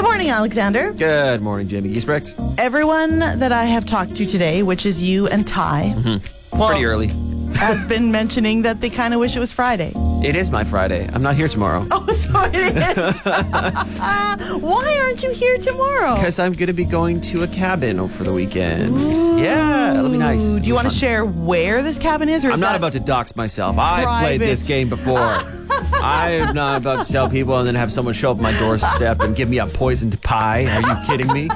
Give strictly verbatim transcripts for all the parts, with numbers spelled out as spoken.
Morning, Alexander. Good morning, Jamie Giesbrecht. Everyone that I have talked to today, which is you and Ty, Mm-hmm. well, Pretty early. has been mentioning that they kind of wish it was Friday. It is my Friday. I'm not here tomorrow. Oh, so it is. Why aren't you here tomorrow? Because I'm going to be going to a cabin for the weekend. Yeah, it'll be nice. Ooh, It'll do you be want to fun. share where this cabin is? Or is I'm not that about to dox myself. I've played private? this game before. I am not about to tell people and then have someone show up at my doorstep and give me a poisoned pie. Are you kidding me?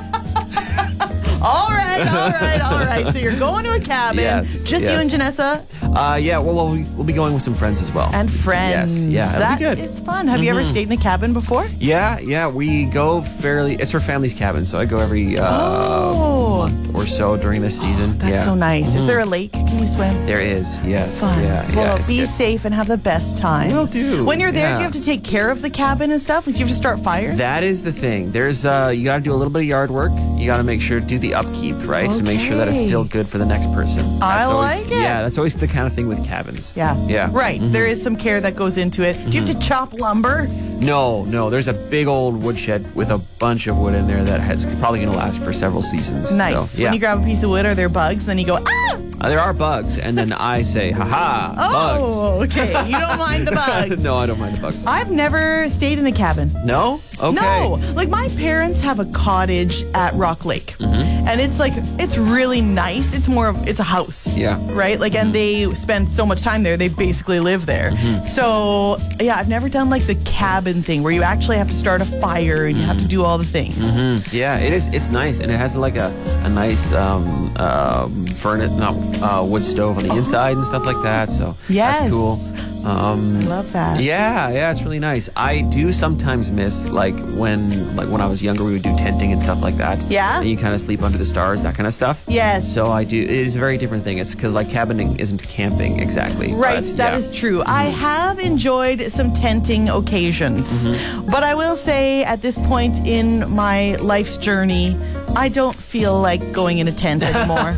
All right, all right, all right. So you're going to a cabin. Yes, Just yes. you and Janessa Uh, yeah, well, well, we'll be going with some friends as well. and friends. Yes, yeah, it'll That be good. is fun. Have you ever stayed in a cabin before? Yeah, yeah, we go fairly. It's our family's cabin, so I go every uh, Oh. month or so during this season. That's yeah. so nice. Is there a lake? Can you swim? There is, yes. Fun. Yeah, yeah. Well, it's be good. safe and have the best time. Will do. When you're there, Yeah. do you have to take care of the cabin and stuff? Like, do you have to start fires? That is the thing. There's uh, you got to do a little bit of yard work. You got to make sure do the upkeep, right, to make sure that it's Okay. still good for the next person. I That's always, like it. Yeah, that's always the kind of thing with cabins. Yeah. Yeah. Right. There is some care that goes into it. Do you have to chop lumber? No, no. There's a big old woodshed with a bunch of wood in there that has probably going to last for several seasons. Nice. So, yeah. When you grab a piece of wood, are there bugs? Then you go, ah! Uh, there are bugs, and then I say, "Ha bugs." Oh, okay. You don't mind the bugs. No, I don't mind the bugs. I've never stayed in a cabin. No? Okay. No, like my parents have a cottage at Rock Lake, Mm-hmm. and it's like it's really nice. It's more of it's a house, Yeah. right? Like, and they spend so much time there. They basically live there. Mm-hmm. So yeah, I've never done like the cabin thing where you actually have to start a fire and you have to do all the things. Mm, yeah, it is. It's nice, and it has like a, a nice um, um, furnace, not uh, wood stove on the inside and stuff like that. So Yes. that's cool. Um, I love that. Yeah, yeah, it's really nice. I do sometimes miss like when like when I was younger, we would do tenting and stuff like that. Yeah? And you kind of sleep under the stars, that kind of stuff. Yes. So I do. It is a very different thing. It's because like cabining isn't camping exactly. Right, but, that yeah. is true. I have enjoyed some tenting occasions, Mm-hmm. but I will say at this point in my life's journey, I don't feel like going in a tent anymore.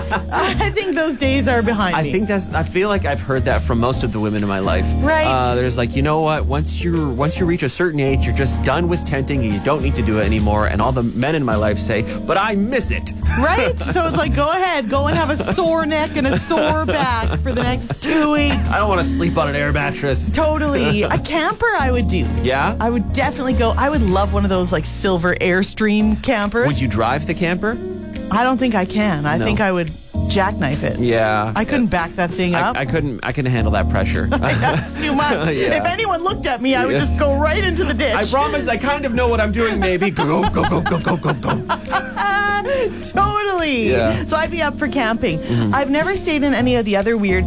I think those days are behind I me. think that's. I feel like I've heard that from most of the women in my life. Right. Uh, there's like, you know what? Once you once you reach a certain age, you're just done with tenting, and you don't need to do it anymore. And all the men in my life say, "But I miss it." Right? So it's like, go ahead, go and have a sore neck and a sore back for the next two weeks. I don't want to sleep on an air mattress. Totally. A camper I would do. Yeah. I would definitely go. I would love one of those like silver Airstream campers. Would you drive the camper? I don't think I can. I No. think I would jackknife it. Yeah. I couldn't back that thing up. I, I couldn't. I couldn't handle that pressure. That's too much. Yeah. If anyone looked at me, I would Yes. just go right into the ditch. I promise. I kind of know what I'm doing. Maybe go go go go go go go. Totally. Yeah. So I'd be up for camping. I've never stayed in any of the other weird